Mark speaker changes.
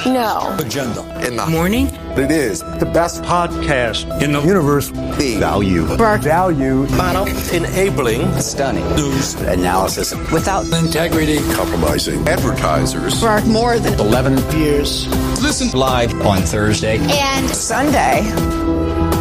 Speaker 1: No.
Speaker 2: Agenda.
Speaker 3: In the morning?
Speaker 2: It is the best podcast in the universe.
Speaker 4: The value.
Speaker 2: Value.
Speaker 5: Model.
Speaker 4: Enabling.
Speaker 5: Stunning.
Speaker 2: News.
Speaker 4: Analysis.
Speaker 5: Without
Speaker 2: Integrity.
Speaker 4: Compromising. Advertisers.
Speaker 1: For more than
Speaker 5: 11 years.
Speaker 2: Listen
Speaker 5: Live on Thursday
Speaker 1: and Sunday.